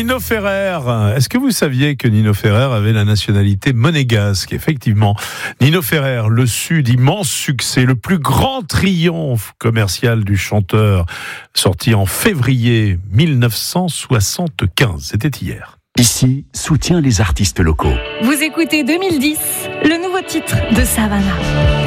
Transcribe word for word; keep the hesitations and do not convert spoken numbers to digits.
Nino Ferrer. Est-ce que vous saviez que Nino Ferrer avait la nationalité monégasque? Effectivement, Nino Ferrer, le Sud, immense succès, le plus grand triomphe commercial du chanteur, sorti en février mille neuf cent soixante-quinze. C'était hier. Ici, soutient les artistes locaux. Vous écoutez deux mille dix, le nouveau titre de Savannah.